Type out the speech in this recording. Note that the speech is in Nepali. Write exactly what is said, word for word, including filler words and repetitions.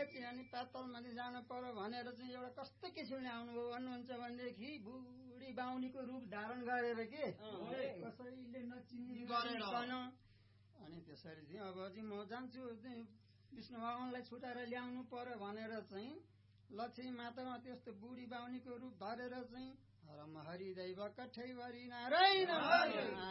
पछि अनि पातलमाथि जानु पर्यो भनेर चाहिँ एउटा कस्तो किसिमले आउनुभयो भन्नुहुन्छ भनेदेखि बुढी बाहुनीको रूप धारण गरेर के कसैले नचिनिकन अनि त्यसरी चाहिँ अब चाहिँ म जान्छु विष्णु भगवानलाई छुटाएर ल्याउनु पर्यो भनेर चाहिँ लक्ष्मी मातामा त्यस्तो बुढी बाहुनीको रूप धरेर चाहिँ हरम हरिदैव कठैवरी नारायण